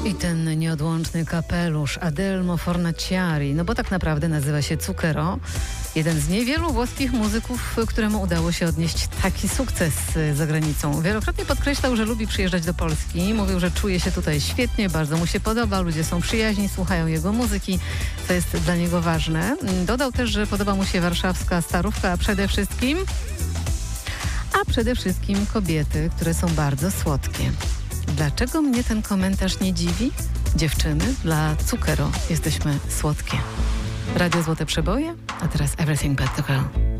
I ten nieodłączny kapelusz Adelmo Fornaciari, no bo tak naprawdę nazywa się Zucchero. Jeden z niewielu włoskich muzyków, któremu udało się odnieść taki sukces za granicą. Wielokrotnie podkreślał, że lubi przyjeżdżać do Polski. Mówił, że czuje się tutaj świetnie, bardzo mu się podoba, ludzie są przyjaźni, słuchają jego muzyki, co jest dla niego ważne. Dodał też, że podoba mu się warszawska starówka, a przede wszystkim kobiety, które są bardzo słodkie. Dlaczego mnie ten komentarz nie dziwi? Dziewczyny, dla Zucchero jesteśmy słodkie. Radio Złote Przeboje, a teraz Everything But The Girl.